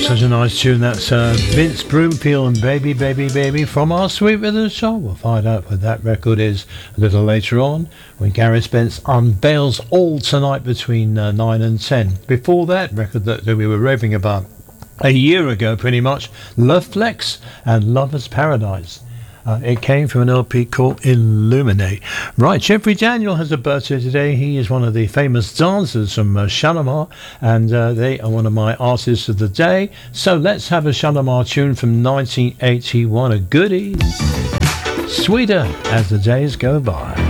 Such a nice tune. That's Vince Broomfield and Baby Baby Baby from our Sweet Rhythm Show. We'll find out what that record is a little later on when Gary Spence unveils All Tonight between 9 and 10. Before that record that we were raving about a year ago pretty much, Love Flex and Lover's Paradise. It came from an LP called Illuminate. Right, Jeffrey Daniel has a birthday today. He is one of the famous dancers from Shalimar, and they are one of my artists of the day. So let's have a Shalimar tune from 1981, a goodie. Sweeter as the days go by.